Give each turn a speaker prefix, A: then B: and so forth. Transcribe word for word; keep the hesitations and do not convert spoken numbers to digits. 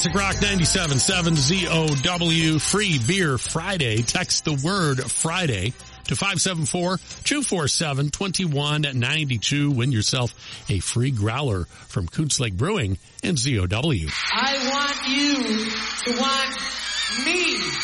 A: Classic Rock ninety-seven point seven Z O W. Free Beer Friday. Text the word Friday to five seven four, two four seven, two one nine two. Win yourself a free growler from Coons Lake Brewing and Z O W.
B: I want you to want me.